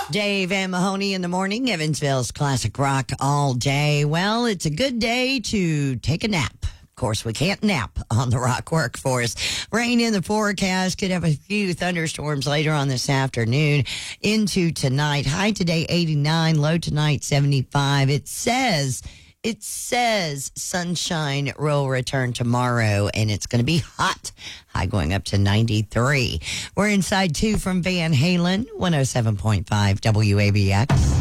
Dave and Mahoney in the morning, Evansville's classic rock all day. Well, it's a good day to take a nap. Of course, we can't nap on the rock workforce. Rain in the forecast. Could have a few thunderstorms later on this afternoon into tonight. High today, 89. Low tonight, 75. It says sunshine will return tomorrow, and it's going to be hot. High going up to 93. We're inside 2 from Van Halen, 107.5 WABX.